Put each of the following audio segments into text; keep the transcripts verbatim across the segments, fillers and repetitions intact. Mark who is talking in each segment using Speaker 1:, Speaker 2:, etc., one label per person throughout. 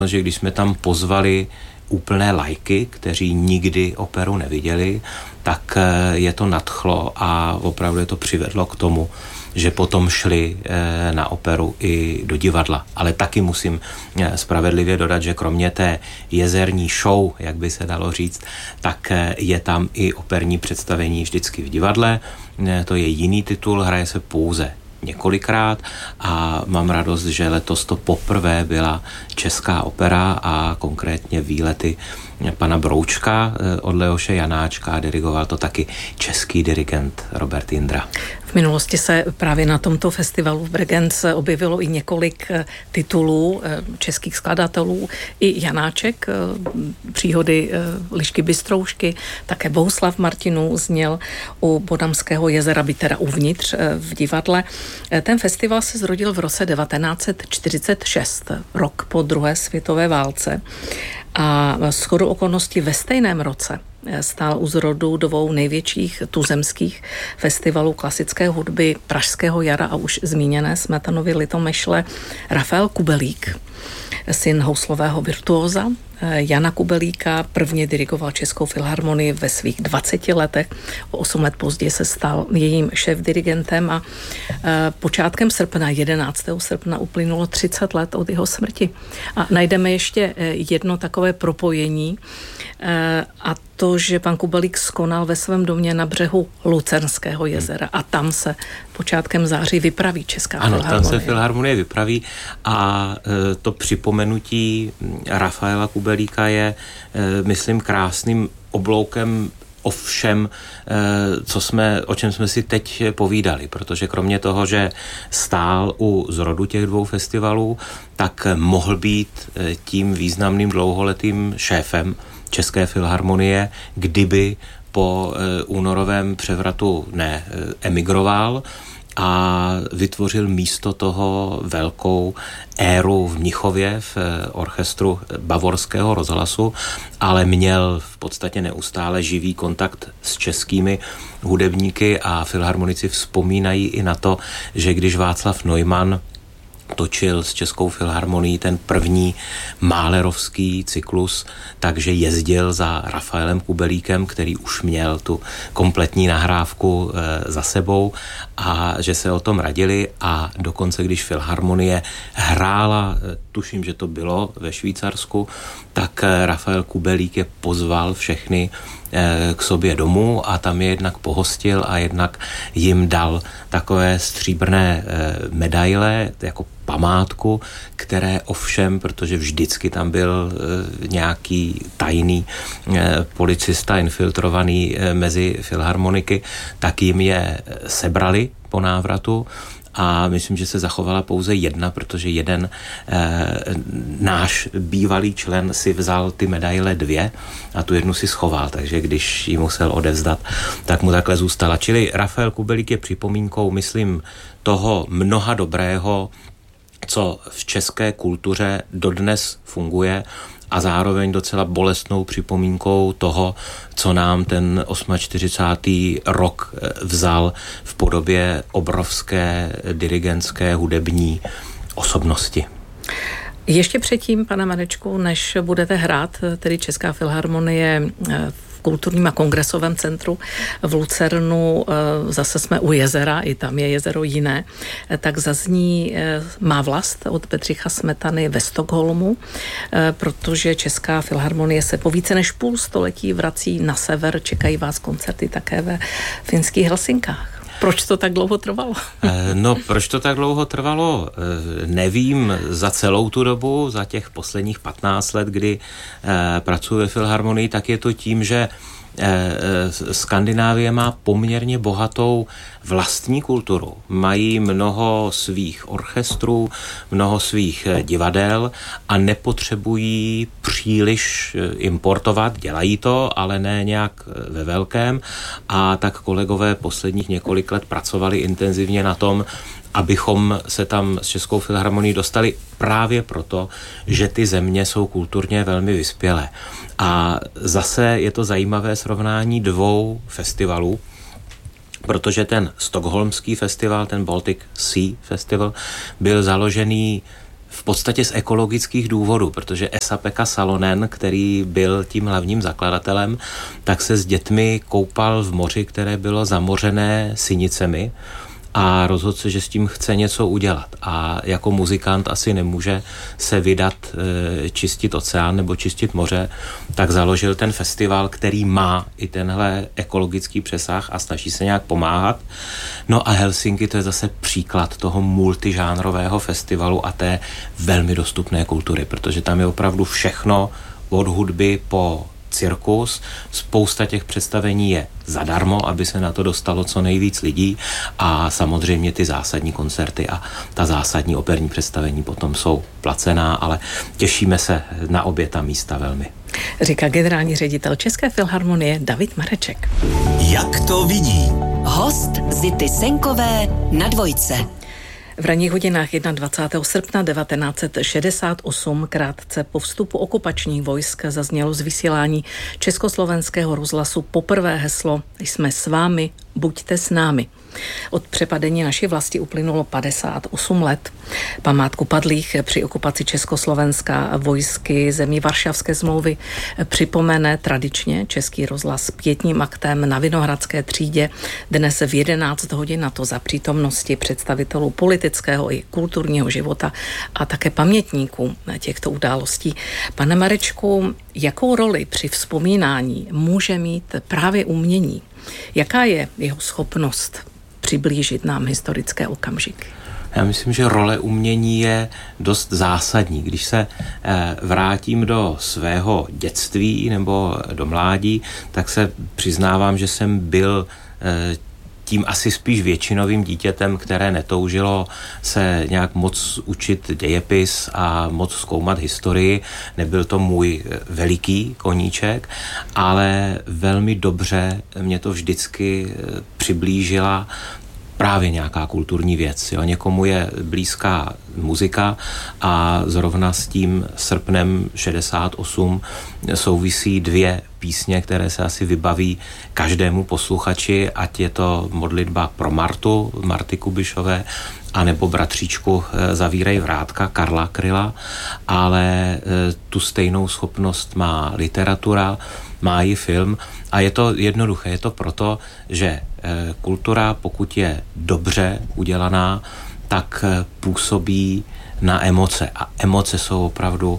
Speaker 1: že když jsme tam pozvali úplné lajky, kteří nikdy operu neviděli, tak je to nadchlo a opravdu je to přivedlo k tomu, že potom šli na operu i do divadla. Ale taky musím spravedlivě dodat, že kromě té jezerní show, jak by se dalo říct, tak je tam i operní představení vždycky v divadle. To je jiný titul, hraje se pouze několikrát a mám radost, že letos to poprvé byla česká opera a konkrétně výlety pana Broučka od Leoše Janáčka a dirigoval to taky český dirigent Robert Jindra.
Speaker 2: V minulosti se právě na tomto festivalu v Bregenz objevilo i několik titulů českých skladatelů, i Janáček, příhody Lišky Bystroušky, také Bohuslav Martinů zněl u Bodamského jezera, by teda uvnitř v divadle. Ten festival se zrodil v roce devatenáct set čtyřicet šest, rok po druhé světové válce. A shodou okolností ve stejném roce stál u zrodu dvou největších tuzemských festivalů klasické hudby Pražského jara a už zmíněné Smetanovy Litomyšle Rafael Kubelík, syn houslového virtuóza Jana Kubelíka. Prvně dirigoval Českou filharmonii ve svých dvaceti letech. O osm let později se stal jejím šéfdirigentem a počátkem srpna, jedenáctého srpna, uplynulo třicet let od jeho smrti. A najdeme ještě jedno takové propojení a to, že pan Kubelík skonal ve svém domě na břehu Lucernského jezera a tam se počátkem září vypraví Česká
Speaker 1: ano,
Speaker 2: filharmonie.
Speaker 1: Ano, tam se filharmonie vypraví a to připomenutí Rafaela Kubelíka je, myslím, krásným obloukem o všem, co jsme, o čem jsme si teď povídali, protože kromě toho, že stál u zrodu těch dvou festivalů, tak mohl být tím významným dlouholetým šéfem České filharmonie, kdyby po únorovém převratu neemigroval a vytvořil místo toho velkou éru v Mnichově v orchestru Bavorského rozhlasu, ale měl v podstatě neustále živý kontakt s českými hudebníky a filharmonici vzpomínají i na to, že když Václav Neumann točil s Českou filharmonií ten první málerovský cyklus, takže jezdil za Rafaelem Kubelíkem, který už měl tu kompletní nahrávku e, za sebou a že se o tom radili a dokonce, když filharmonie hrála, e, tuším, že to bylo ve Švýcarsku, tak e, Rafael Kubelík je pozval všechny e, k sobě domů a tam je jednak pohostil a jednak jim dal takové stříbrné e, medaile jako památku, které ovšem, protože vždycky tam byl e, nějaký tajný e, policista infiltrovaný e, mezi filharmoniky, tak jim je sebrali po návratu a myslím, že se zachovala pouze jedna, protože jeden e, náš bývalý člen si vzal ty medaile dvě a tu jednu si schoval, takže když ji musel odevzdat, tak mu takhle zůstala. Čili Rafael Kubelík je připomínkou, myslím, toho mnoha dobrého, co v české kultuře dodnes funguje a zároveň docela bolestnou připomínkou toho, co nám ten čtyřicátý osmý rok vzal v podobě obrovské dirigentské hudební osobnosti.
Speaker 2: Ještě předtím, pane Marečku, než budete hrát, tedy Česká filharmonie v Kulturním a kongresovém centru v Lucernu, zase jsme u jezera, i tam je jezero jiné, tak zazní Má vlast od Bedřicha Smetany ve Stockholmu, protože Česká filharmonie se po více než půl století vrací na sever, čekají vás koncerty také ve finských Helsinkách. Proč to tak dlouho trvalo?
Speaker 1: No, proč to tak dlouho trvalo? Nevím, za celou tu dobu, za těch posledních patnáct let, kdy pracuji ve filharmonii, tak je to tím, že Skandinávie má poměrně bohatou vlastní kulturu. Mají mnoho svých orchestrů, mnoho svých divadel a nepotřebují příliš importovat. Dělají to, ale ne nějak ve velkém. A tak kolegové posledních několik let pracovali intenzivně na tom, abychom se tam s Českou filharmonií dostali právě proto, že ty země jsou kulturně velmi vyspělé. A zase je to zajímavé srovnání dvou festivalů, protože ten stockholmský festival, ten Baltic Sea Festival, byl založený v podstatě z ekologických důvodů, protože Esa-Pekka Salonen, který byl tím hlavním zakladatelem, tak se s dětmi koupal v moři, které bylo zamořené sinicemi, a rozhodl se, že s tím chce něco udělat. A jako muzikant asi nemůže se vydat e, čistit oceán nebo čistit moře, tak založil ten festival, který má i tenhle ekologický přesah a snaží se nějak pomáhat. No a Helsinki, to je zase příklad toho multižánrového festivalu a té velmi dostupné kultury, protože tam je opravdu všechno od hudby po cirkus. Spousta těch představení je zadarmo, aby se na to dostalo co nejvíc lidí, a samozřejmě ty zásadní koncerty a ta zásadní operní představení potom jsou placená, ale těšíme se na obě ta místa velmi.
Speaker 2: Říká generální ředitel České filharmonie David Mareček.
Speaker 3: Jak to vidí?
Speaker 4: Host Zity Senkové na Dvojce.
Speaker 2: V ranních hodinách dvacátého prvního srpna devatenáct set šedesát osm, krátce po vstupu okupačních vojsk, zaznělo z vysílání Československého rozhlasu poprvé heslo "Jsme s vámi, buďte s námi". Od přepadení naší vlasti uplynulo padesát osm let. Památku padlých při okupaci Československa vojsky zemí Varšavské smlouvy připomene tradičně Český rozhlas pietním aktem na Vinohradské třídě dnes v jedenáct hodin, na to za přítomnosti představitelů politického i kulturního života a také pamětníků těchto událostí. Pane Marečku, jakou roli při vzpomínání může mít právě umění? Jaká je jeho schopnost přiblížit nám historické okamžiky?
Speaker 1: Já myslím, že role umění je dost zásadní. Když se eh, vrátím do svého dětství nebo do mládí, tak se přiznávám, že jsem byl eh, tím asi spíš většinovým dítětem, které netoužilo se nějak moc učit dějepis a moc zkoumat historii. Nebyl to můj veliký koníček, ale velmi dobře mě to vždycky přiblížila právě nějaká kulturní věc. Jo. Někomu je blízká muzika a zrovna s tím srpnem šedesát osm souvisí dvě písně, které se asi vybaví každému posluchači, ať je to modlitba pro Martu, Marty Kubišové, anebo Bratříčku Zavírej vrátka Karla Kryla, ale tu stejnou schopnost má literatura, má i film a je to jednoduché. Je to proto, že kultura, pokud je dobře udělaná, tak působí na emoce. A emoce jsou opravdu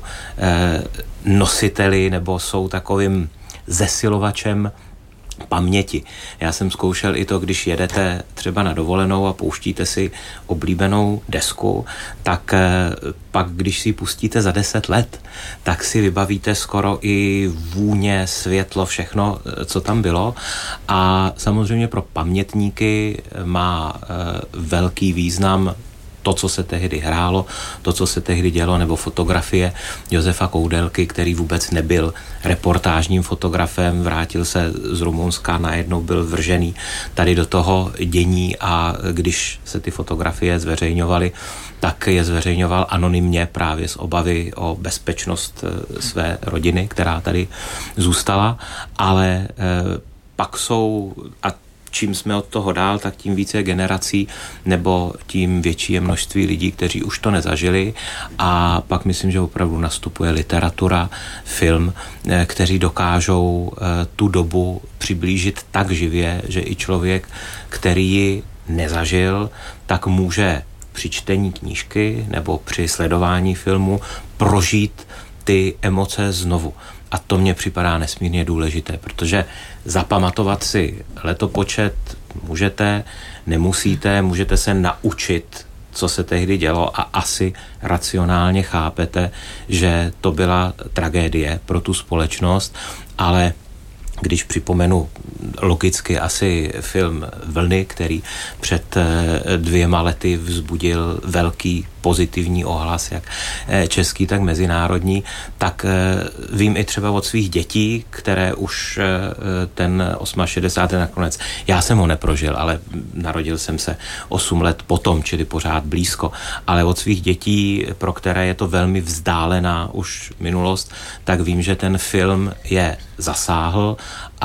Speaker 1: nositeli nebo jsou takovým zesilovačem paměti. Já jsem zkoušel i to, když jedete třeba na dovolenou a pouštíte si oblíbenou desku, tak pak, když si ji pustíte za deset let, tak si vybavíte skoro i vůně, světlo, všechno, co tam bylo. A samozřejmě pro pamětníky má velký význam to, co se tehdy hrálo, to, co se tehdy dělo, nebo fotografie Josefa Koudelky, který vůbec nebyl reportážním fotografem, vrátil se z Rumunska, najednou byl vržený tady do toho dění a když se ty fotografie zveřejňovaly, tak je zveřejňoval anonymně právě z obavy o bezpečnost své rodiny, která tady zůstala, ale pak jsou, a čím jsme od toho dál, tak tím více generací nebo tím větší je množství lidí, kteří už to nezažili, a pak myslím, že opravdu nastupuje literatura, film, kteří dokážou tu dobu přiblížit tak živě, že i člověk, který ji nezažil, tak může při čtení knížky nebo při sledování filmu prožít ty emoce znovu. A to mně připadá nesmírně důležité, protože zapamatovat si letopočet můžete, nemusíte, můžete se naučit, co se tehdy dělo, a asi racionálně chápete, že to byla tragédie pro tu společnost, ale když připomenu logicky asi film Vlny, který před dvěma lety vzbudil velký pozitivní ohlas, jak český, tak mezinárodní, tak vím i třeba od svých dětí, které už ten šedesátý osmý nakonec, já jsem ho neprožil, ale narodil jsem se osm let potom, čili pořád blízko, ale od svých dětí, pro které je to velmi vzdálená už minulost, tak vím, že ten film je zasáhl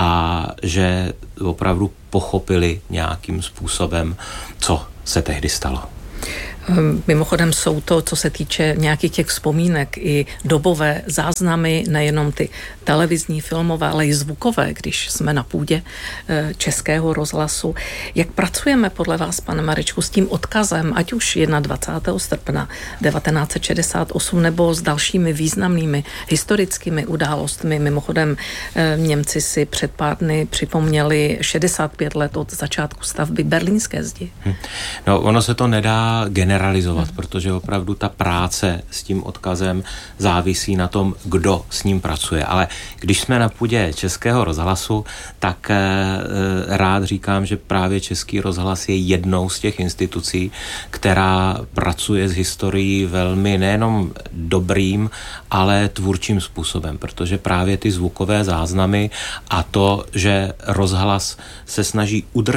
Speaker 1: a že opravdu pochopili nějakým způsobem, co se tehdy stalo.
Speaker 2: Mimochodem jsou to, co se týče nějakých těch vzpomínek, i dobové záznamy, nejenom ty televizní, filmové, ale i zvukové, když jsme na půdě Českého rozhlasu. Jak pracujeme podle vás, pane Marečku, s tím odkazem, ať už dvacátého prvního srpna devatenáct set šedesát osm nebo s dalšími významnými historickými událostmi? Mimochodem Němci si před pár dny připomněli šedesát pět let od začátku stavby Berlínské zdi.
Speaker 1: Hm. No, ono se to nedá generalizovat, hm. protože opravdu ta práce s tím odkazem závisí na tom, kdo s ním pracuje. Ale když jsme na půdě Českého rozhlasu, tak eh, rád říkám, že právě Český rozhlas je jednou z těch institucí, která pracuje s historií velmi nejenom dobrým, ale tvůrčím způsobem, protože právě ty zvukové záznamy a to, že rozhlas se snaží udržet